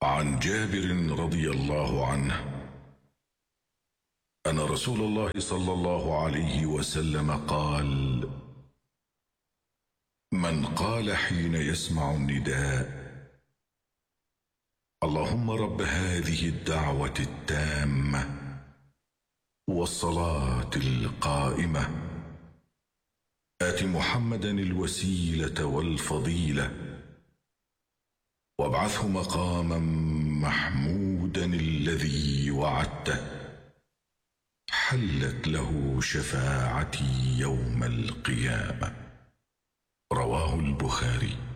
عن جابر رضي الله عنه أن رسول الله صلى الله عليه وسلم قال: من قال حين يسمع النداء: اللهم رب هذه الدعوة التامة والصلاة القائمة، آت محمدا الوسيلة والفضيلة وابعثه مقاما محمودا الذي وعدته، حلت له شفاعتي يوم القيامة. رواه البخاري.